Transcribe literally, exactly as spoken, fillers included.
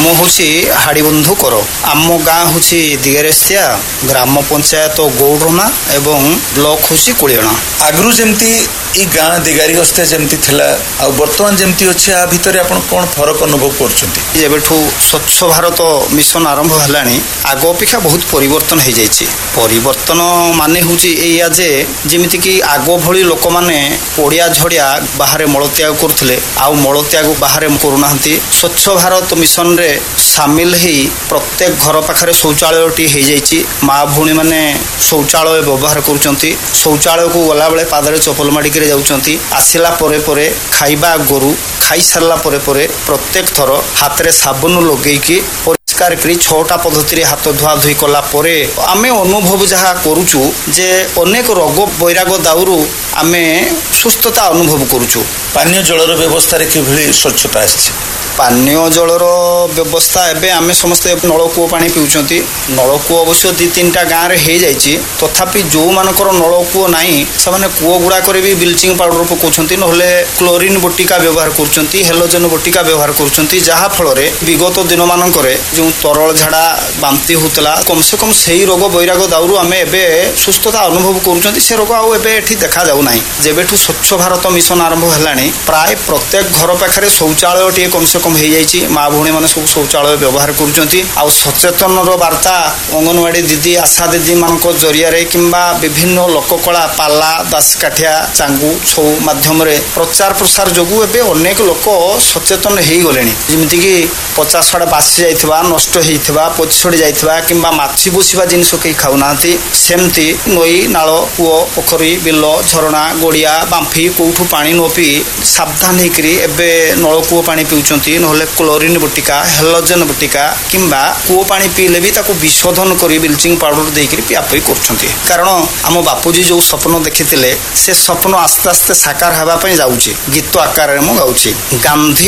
हूँ हाड़ीबंधु कर आम गाँ हूँ दिगरेसिया ग्राम पंचायत गौरमा एवं ब्लॉक हूँ कोड़ियाणा। आगु जमती ई गाँ दिगारी गस्ते जमती थिला आ वर्तमान जमती अच्छे आ भितर आपण कोन फरक अनुभव करछंती? जेबेठू स्वच्छ भारत मिशन आरंभ हलानी आगो अपेक्षा बहुत परिवर्तन हो जाइए। परिवर्तन माने हूँ या जे जमीती कि आगो भली लोक माने पड़िया झड़िया बाहर मलत्याग करथिले आउ मलत्याग बाहर करूना। स्वच्छ भारत मिशन रे सामिल ही प्रत्येक घर पाखरे शौचालयटी हो जाइए। माँ भौणी माने शौचालय व्यवहार करुचंती। शौचालय को गला बेले पादरे चपल माड़िक जाउचंती। आसिला परे परे खाइबा गोरु खाई सारला परे परे प्रत्येक थर हाथ रे साबुन लगेकी परिष्कार करी छटा पद्धति हाथ धुआ धुई कला परे आमे अनुभव जहाँ करुचु जे अनेक रोग बैराग दाउरु आमे सुस्थता अनुभव करुचु। पानीय जलर व्यवस्था रे किभली स्वच्छता आछि? पानीय जलर व्यवस्था एबे आमे समस्ते नलकूप पानी पिउचंती। नलकूप अवश्य दी तीनटा गाँव रे हो जाइए तथापि जो मानकर नलकूप नाही से कूଅ गुड़ाक भी ब्लीचिंग पाउडर पकाउछंती नहले क्लोरीन बटिका व्यवहार करुछंती हेलोजन बटिका व्यवहार करुछंती जहा फल रे विगत दिन मानकरे जो तरल झाड़ा बांति होतला कम से कम सही रोग बैराग दाउरु आमे एबे सुस्थता अनुभव करुछंती। से रोग आउ एबे एठी देखा जाउ नाही। जेबेठू स्वच्छ भारत मिशन आरंभ हलानी प्राय प्रत्येक घर पाखरे शौचालय कम से कम हो जाइए। माँ भौणी मैंने सब शौचालय व्यवहार करुँच आ सचेतन वार्ता अंगनवाड़ी दीदी आशा दीदी मान जरिया किंबा विभिन्न लोककला पाला दासकाठिया चांगू छौ माध्यम प्रचार प्रसार जोगु एबे अनेक लोक सचेतन हो गले। जमीती कि पचास साढ़े बासी जाइथिबा नष्ट होइथिबा पचिसड़ी जाइथिबा किंबा माछी बसिबा जिनिस कई खाऊना सेमती नई नाल कूଅ पोखरी बिल झरणा गड़िया बांफी कौठू पानी न पी सावधान होकर एबे नलकूप पानी पिउचंती नहले क्लोरीन बटिका हेलोजन बटिका किंबा कूଅ पानी पीले भी ताको विशोधन कर ब्लीचिंग पाउडर देकर पियापी करछंती। कारण आम बापूजी जो स्वप्न देखिथिले से स्वप्न आस्ते आस्ते साकार हेबा पई जाउची। गीत आकार में गाउची गांधी